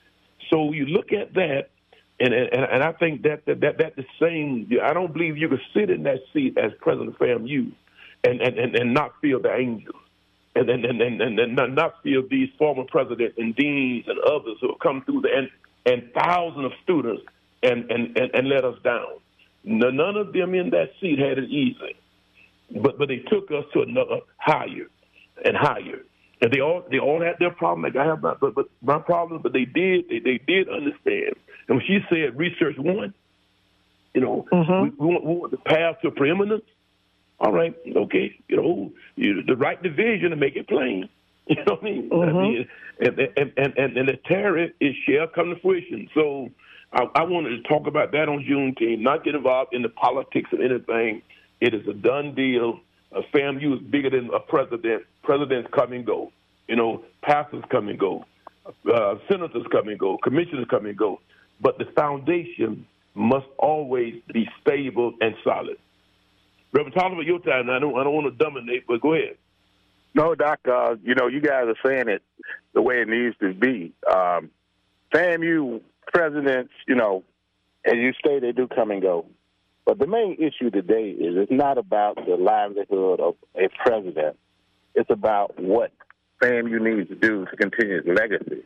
So you look at that. And, and and I think that that, that that the same. I don't believe you could sit in that seat as president of FAMU and, and, and, and not feel the angels, and and, and, and and not feel these former presidents and deans and others who have come through the and and thousands of students and, and, and, and let us down. None of them in that seat had it easy, but but they took us to another higher and higher. And they all they all had their problem. Like I have my but, but my problem, but they did they, they did understand. And when she said Research One, you know, mm-hmm. we, we, want, we want the path to preeminence. All right, okay, you know, you, the right division to make it plain. You know what I mean? Mm-hmm. I mean and, and, and, and, and the tariff is shall come to fruition. So I, I wanted to talk about that on Juneteenth, not get involved in the politics of anything. It is a done deal. A FAMU is bigger than a president. Presidents come and go. You know, pastors come and go. Uh, senators come and go. Commissioners come and go. But the foundation must always be stable and solid. Reverend Tolliver, your time. Now, I don't, I don't want to dominate, but go ahead. No, Doc, uh, you know, you guys are saying it the way it needs to be. Um, FAMU presidents, you know, as you say, they do come and go. But the main issue today is it's not about the livelihood of a president. It's about what FAMU needs to do to continue its legacy.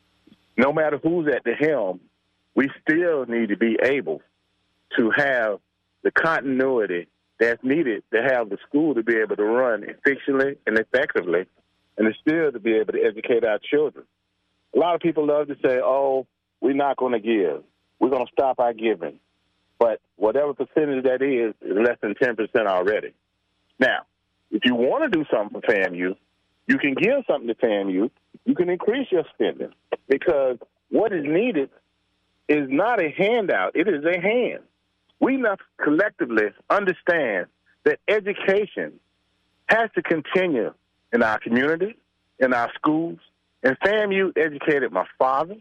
No matter who's at the helm, we still need to be able to have the continuity that's needed to have the school to be able to run efficiently and effectively, and still to be able to educate our children. A lot of people love to say, oh, we're not going to give. We're going to stop our giving. But whatever percentage that is, is less than ten percent already. Now, if you want to do something for FAMU, you can give something to FAMU. You can increase your spending because what is needed is not a handout. It is a hand. We must collectively understand that education has to continue in our community, in our schools. And FAMU educated my father,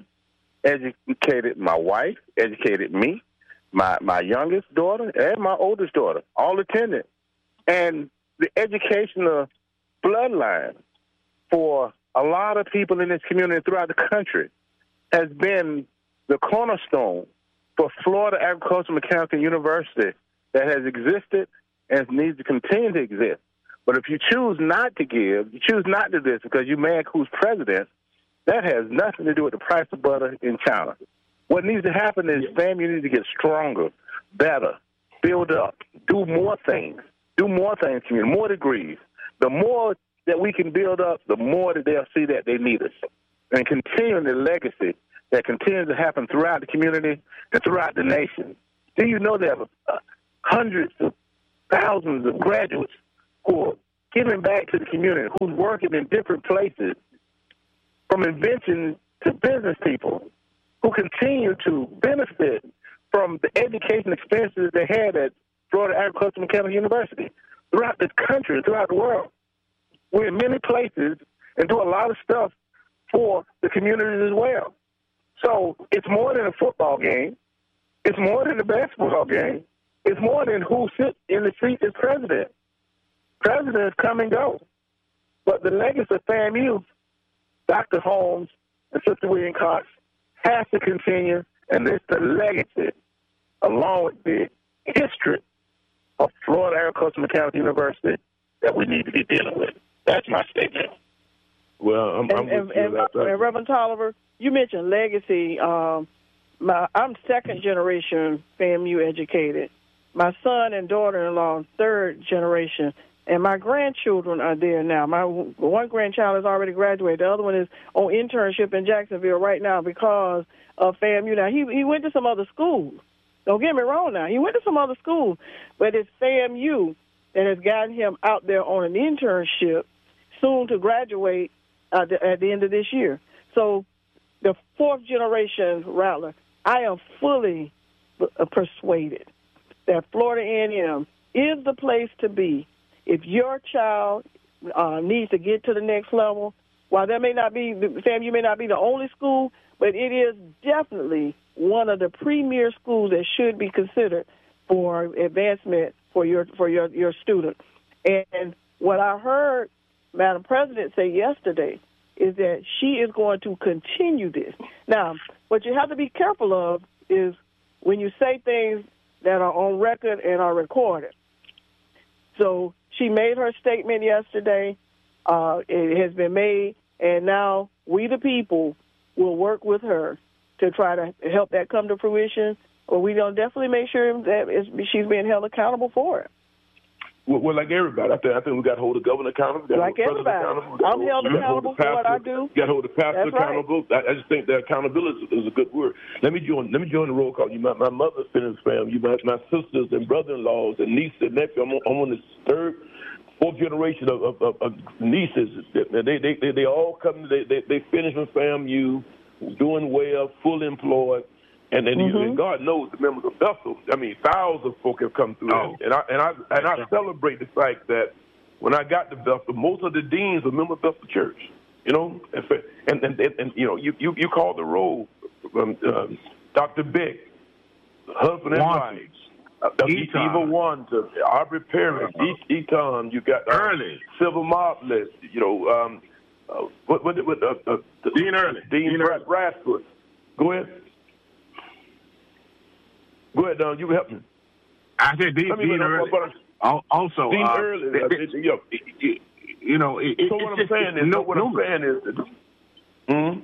educated my wife, educated me, my, my youngest daughter, and my oldest daughter, all attended. And the educational bloodline for a lot of people in this community throughout the country has been the cornerstone for Florida Agricultural Mechanical University that has existed and needs to continue to exist. But if you choose not to give, you choose not to do this because you're mad who's president, that has nothing to do with the price of butter in China. What needs to happen is FAMU needs to get stronger, better, build up, do more things, do more things, more degrees. The more that we can build up, the more that they'll see that they need us. And continuing the legacy that continues to happen throughout the community and throughout the nation. Do you know there are uh, hundreds of thousands of graduates who are giving back to the community, who's working in different places, from invention to business people, who continue to benefit from the education experiences they had at Florida Agricultural Mechanical University throughout this country, throughout the world. We're in many places and do a lot of stuff for the communities as well. So it's more than a football game. It's more than a basketball game. It's more than who sits in the seat as president. Presidents come and go. But the legacy of FAMU, Doctor Holmes and Sister William Cox, has to continue, and it's the legacy, along with the history of Florida Agricultural Mechanical University, that we need to be dealing with. That's my statement. Well, I'm, I'm and, with you and, about that. and Reverend Tolliver, you mentioned legacy. Um, my, I'm second generation FAMU educated. My son and daughter-in-law, third generation, and my grandchildren are there now. My one grandchild has already graduated. The other one is on internship in Jacksonville right now because of FAMU. Now, he he went to some other schools. Don't get me wrong now. He went to some other schools, but it's FAMU that has gotten him out there on an internship, soon to graduate at the, at the end of this year. So the fourth generation Rattler, I am fully persuaded that Florida A and M is the place to be if your child uh, needs to get to the next level. While that may not be, FAMU may not be the only school, but it is definitely one of the premier schools that should be considered for advancement for your for your, your student. And what I heard Madam President say yesterday is that she is going to continue this. Now, what you have to be careful of is when you say things that are on record and are recorded. So she made her statement yesterday. Uh, it has been made, and now we, the people, will work with her to try to help that come to fruition. Or we're going to definitely make sure that it's, she's being held accountable for it. Well, well, like everybody, I think I think we got to hold the governor accountable. Like everybody, I'm held accountable for what I do. Got to hold the pastor That's right. accountable. I, I just think that accountability is a good word. Let me join. Let me join the roll call. You, my, my mother's finished family. You, my, my sisters and brother-in-laws and nieces and nephews. I'm on, I'm on the third, fourth generation of, of, of, of nieces. They they, they they all come. They they, they finish with FAMU, doing well, fully employed. And then, mm-hmm. and God knows the members of Bethel. I mean, thousands of folk have come through, oh. and I and I and I celebrate the fact that when I got to Bethel, most of the deans were members of Bethel Church. You know, and and and, and you know, you you, you called the roll, um, uh, Doctor Beck, husband and wife, uh, Eva Wanda, Aubrey Perry, uh-huh. Eton. You got uh, Early, Silver Marvelous. You know, um, uh, what what what uh, uh, Dean Early, Dean, Dean Early. Bradford. Go ahead. Go ahead, Don. You help me. I said Dean, Dean Early. Also, Dean uh, Early. They, they, you know, it, you know it, so what I'm just, saying is, no, what no, I'm saying is, mm-hmm.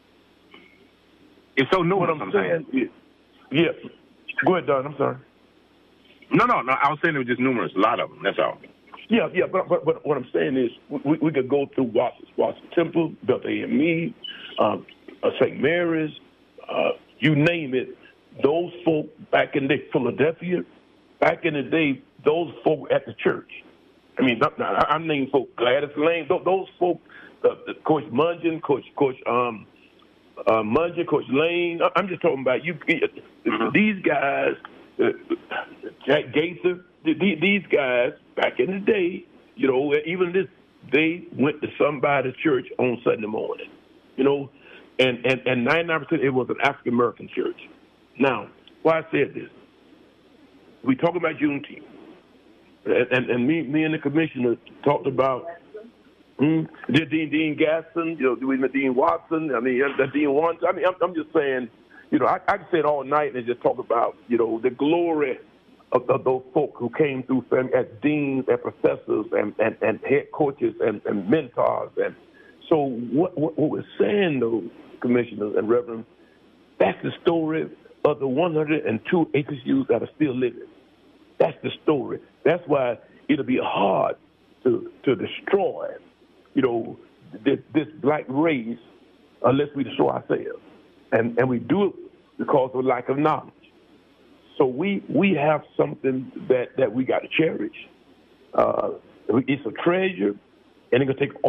it's so numerous. What I'm saying, saying. Yeah. yeah. Go ahead, Don. I'm sorry. No, no, no. I was saying it was just numerous. A lot of them. That's all. Yeah, yeah. But, but, but what I'm saying is, we, we could go through Watson, Watson Temple, Bethel A and M, um, uh, Saint Mary's, uh, you name it. Those folk back in the Philadelphia, back in the day, those folk at the church. I mean, I'm naming folk Gladys Lane. Those folk, uh, Coach Mungeon, Coach Coach um, uh, Mungeon, Coach Lane. I'm just talking about you. These guys, uh, Jack Gaither. These guys back in the day, you know, even this, they went to somebody's church on Sunday morning, you know, and and and ninety-nine percent it was an African American church. Now, why I said this, we talk about Juneteenth, and, and, and me, me and the commissioner talked about hmm, Dean Dean Gaston, you know, we met Dean Watson. I mean, Dean Watson. I mean, I'm, I'm just saying, you know, I, I can sit all night and just talk about, you know, the glory of, of those folk who came through as deans and professors and, and, and head coaches and, and mentors. And so, what, what, what we're saying, though, commissioners and reverends, that's the story of the one hundred two H B C Us that are still living. That's the story. That's why it'll be hard to to destroy, you know, this, this black race unless we destroy ourselves. and, and we do it because of lack of knowledge. So we we have something that, that we got to cherish. Uh, it's a treasure, and it's going to take